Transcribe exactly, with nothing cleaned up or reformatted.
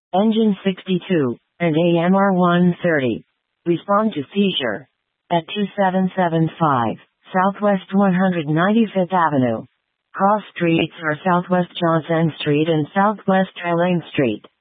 Engine sixty-two, and A M R one thirty. Respond to seizure. At two seven seven five, Southwest one hundred ninety-fifth Avenue. Cross streets are Southwest Johnson Street and Southwest Trelane Street.